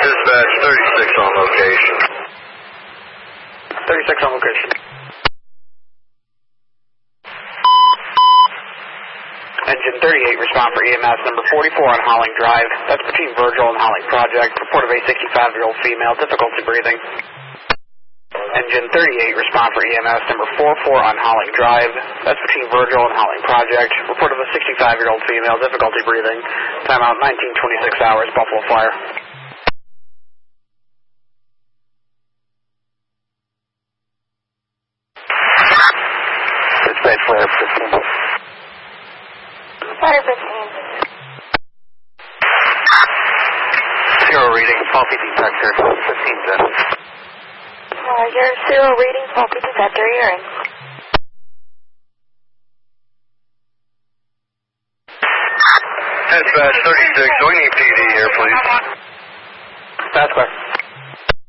Dispatch 36 on location. 36 on location. Engine 38, respond for EMS number 44 on Holling Drive. That's between Virgil and Holling Project. Report of a 65-year-old female, difficulty breathing. Engine 38, respond for EMS number 44 on Holling Drive. That's between Virgil and Holling Project. Report of a 65-year-old female, difficulty breathing. Timeout 1926 hours, Buffalo Fire. Dispatch Ladder 15. Ladder 15. Zero reading, faulty detector, 15 Zen. Your 0 reading, faulty detector, hearing. Dispatch 36, we need PD here, please. That's clear.